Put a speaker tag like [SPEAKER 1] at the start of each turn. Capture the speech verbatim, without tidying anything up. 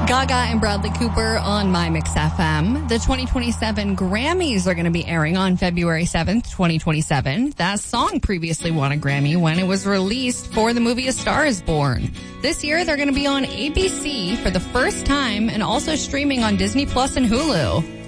[SPEAKER 1] Gaga and Bradley Cooper on My Mix F M. The twenty twenty-seven Grammys are going to be airing on February seventh, twenty twenty-seven. That song previously won a Grammy when it was released for the movie A Star is Born. This year, they're going to be on A B C for the first time and also streaming on Disney Plus and Hulu.